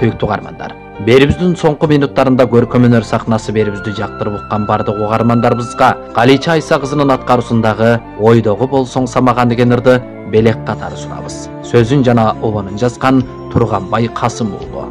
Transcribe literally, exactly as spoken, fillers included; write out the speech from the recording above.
Сүйүктүү угармандар, берибиздин соңку минуттарында көркөм өнөр сахнасы берибизди жактырып уккан бардык угармандарыбызга Галича Айса кызынын аткаруусундагы Ойдогу болсоң самаган деген ырды белек катары сурабыз. Сөзүн жана обонун жазган Турганбай Касым уулу.